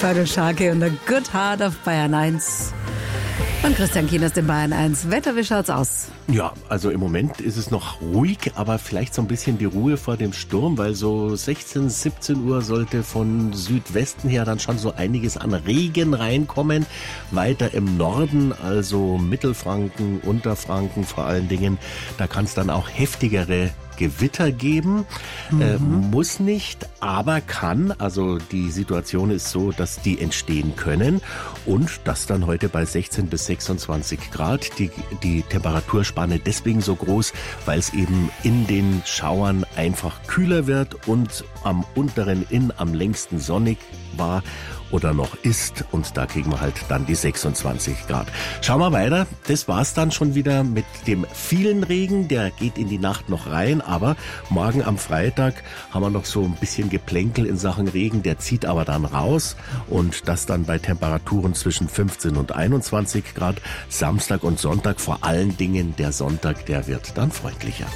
Daniel Scharke und The Good Heart auf Bayern 1. Und Christian Kieners, dem Bayern 1. Wetter, wie schaut's aus? Ja, also im Moment ist es noch ruhig, aber vielleicht so ein bisschen die Ruhe vor dem Sturm, weil so 16, 17 Uhr sollte von Südwesten her dann schon so einiges an Regen reinkommen. Weiter im Norden, also Mittelfranken, Unterfranken vor allen Dingen, da kann es dann auch heftigere Gewitter geben, muss nicht, aber kann. Also die Situation ist so, dass die entstehen können und das dann heute bei 16 bis 26 Grad. Die Temperaturspanne deswegen so groß, weil es eben in den Schauern einfach kühler wird und am unteren Inn am längsten sonnig war oder noch ist und da kriegen wir halt dann die 26 Grad. Schauen wir weiter, das war's dann schon wieder mit dem vielen Regen, der geht in die Nacht noch rein, aber morgen am Freitag haben wir noch so ein bisschen Geplänkel in Sachen Regen, der zieht aber dann raus und das dann bei Temperaturen zwischen 15 und 21 Grad. Samstag und Sonntag, vor allen Dingen der Sonntag, der wird dann freundlicher.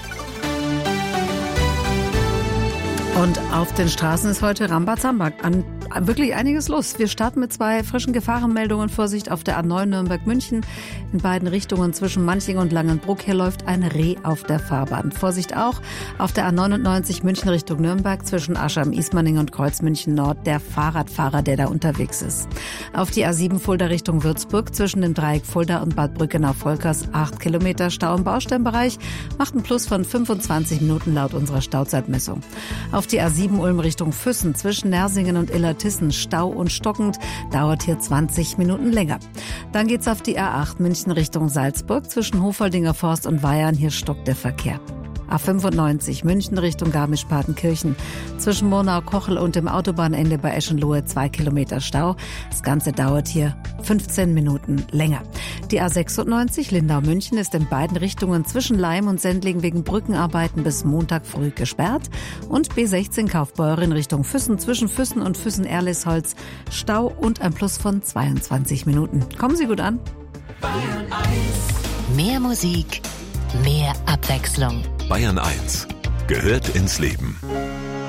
Und auf den Straßen ist heute Rambazamba. Wirklich einiges los. Wir starten mit 2 frischen Gefahrenmeldungen. Vorsicht auf der A9 Nürnberg-München. In beiden Richtungen zwischen Manching und Langenbruck. Hier läuft ein Reh auf der Fahrbahn. Vorsicht auch auf der A99 München Richtung Nürnberg zwischen Aschheim-Ismaning und Kreuzmünchen Nord. Der Fahrradfahrer, der da unterwegs ist. Auf die A7 Fulda Richtung Würzburg zwischen dem Dreieck Fulda und Bad Brückenau-Volkers 8 Kilometer Stau im Baustellenbereich. Macht einen Plus von 25 Minuten laut unserer Stauzeitmessung. Auf die A7 Ulm Richtung Füssen zwischen Nersingen und Illertissen Stau und stockend, dauert hier 20 Minuten länger. Dann geht's auf die A8 München Richtung Salzburg zwischen Hofoldinger Forst und Weyarn, hier stockt der Verkehr. A95 München Richtung Garmisch-Partenkirchen zwischen Murnau-Kochel und dem Autobahnende bei Eschenlohe 2 Kilometer Stau. Das Ganze dauert hier 15 Minuten länger. Die A96 Lindau-München ist in beiden Richtungen zwischen Laim und Sendling wegen Brückenarbeiten bis Montag früh gesperrt. Und B16 Kaufbeuren Richtung Füssen zwischen Füssen und Füssen-Erlisholz Stau und ein Plus von 22 Minuten. Kommen Sie gut an. Bayern 1. Mehr Musik, mehr Abwechslung. Bayern 1 gehört ins Leben.